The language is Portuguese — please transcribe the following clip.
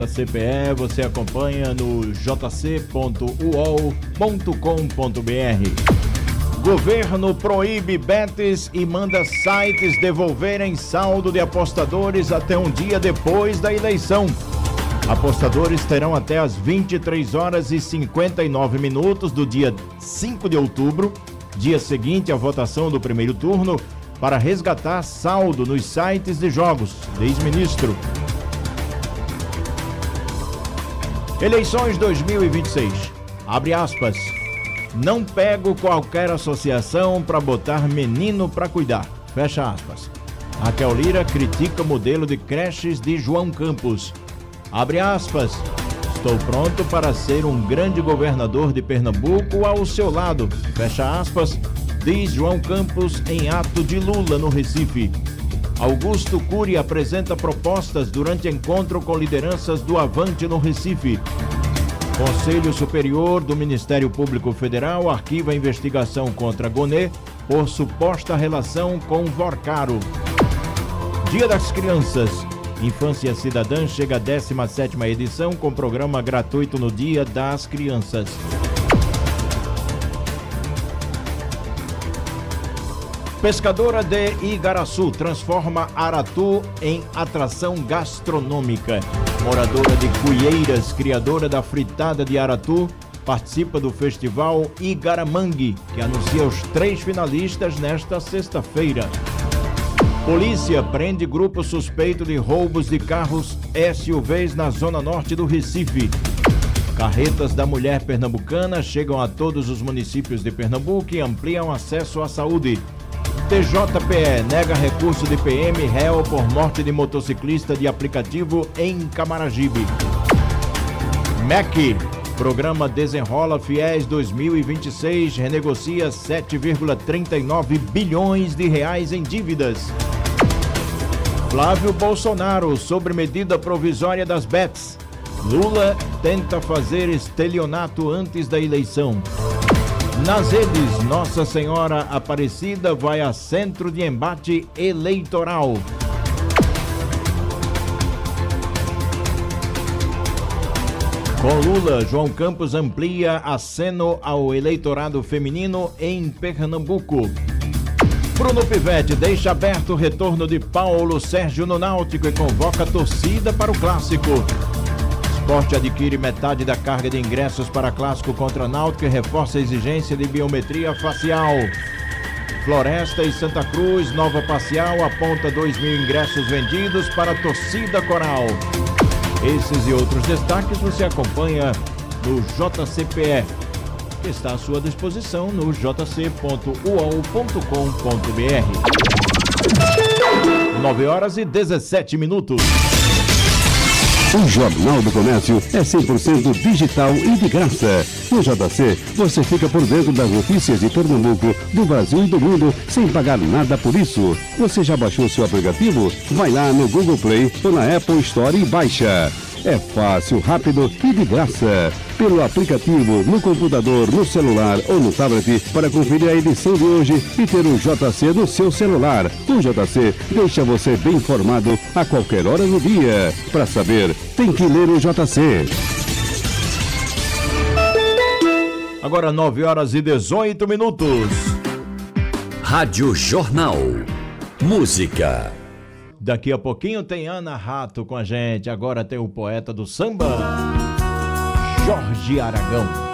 CPE você acompanha no jc.uol.com.br. Governo proíbe bets e manda sites devolverem saldo de apostadores até um dia depois da eleição. Apostadores terão até as 23 horas e 59 minutos do dia 5 de outubro, dia seguinte à votação do primeiro turno, para resgatar saldo nos sites de jogos, diz ministro. Eleições 2026. Abre aspas. Não pego qualquer associação para botar menino para cuidar. Fecha aspas. Raquel Lira critica o modelo de creches de João Campos. Abre aspas. Estou pronto para ser um grande governador de Pernambuco ao seu lado. Fecha aspas. Diz João Campos em ato de Lula no Recife. Augusto Cury apresenta propostas durante encontro com lideranças do Avante no Recife. Conselho Superior do Ministério Público Federal arquiva a investigação contra Gonê por suposta relação com Vorcaro. Dia das Crianças. Infância Cidadã chega à 17ª edição com programa gratuito no Dia das Crianças. Pescadora de Igaraçu transforma Aratu em atração gastronômica. Moradora de Cuieiras, criadora da fritada de Aratu, participa do festival Igaramangue, que anuncia os 3 finalistas nesta sexta-feira. Polícia prende grupo suspeito de roubos de carros SUVs na zona norte do Recife. Carretas da Mulher Pernambucana chegam a todos os municípios de Pernambuco e ampliam acesso à saúde. TJPE nega recurso de PM réu por morte de motociclista de aplicativo em Camaragibe. MEC, programa Desenrola Fiéis 2026, renegocia 7,39 bilhões de reais em dívidas. Flávio Bolsonaro sobre medida provisória das bets. Lula tenta fazer estelionato antes da eleição. Nas redes, Nossa Senhora Aparecida vai a centro de embate eleitoral. Com Lula, João Campos amplia aceno ao eleitorado feminino em Pernambuco. Bruno Pivetti deixa aberto o retorno de Paulo Sérgio no Náutico e convoca a torcida para o Clássico. Sport adquire metade da carga de ingressos para Clássico contra Náutico e reforça a exigência de biometria facial. Floresta e Santa Cruz, nova parcial, aponta 2.000 ingressos vendidos para a torcida coral. Esses e outros destaques você acompanha no JCPE, que está à sua disposição no jc.uol.com.br. 9h17. O Jornal do Comércio é 100% digital e de graça. No JC, você fica por dentro das notícias de Pernambuco, do Brasil e do mundo, sem pagar nada por isso. Você já baixou seu aplicativo? Vai lá no Google Play ou na Apple Store e baixa. É fácil, rápido e de graça. Pelo aplicativo, no computador, no celular ou no tablet, para conferir a edição de hoje e ter o JC no seu celular. O JC deixa você bem informado a qualquer hora do dia. Para saber, tem que ler o JC. Agora 9h18. Rádio Jornal. Música. Daqui a pouquinho tem Ana Rato com a gente. Agora tem o poeta do samba, Jorge Aragão.